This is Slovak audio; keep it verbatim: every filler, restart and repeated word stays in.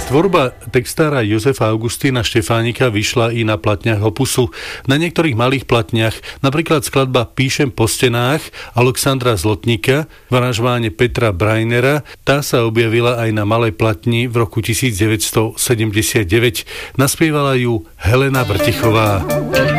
Tvorba textára Jozefa Augustína Štefánika vyšla i na platniach Opusu. Na niektorých malých platniach, napríklad skladba Píšem po stenách Alexandra Zlotníka v aranžmáne Petra Brajnera, tá sa objavila aj na malej platni v roku devätnásť sedemdesiatdeväť. Naspievala ju Helena Vrtichová.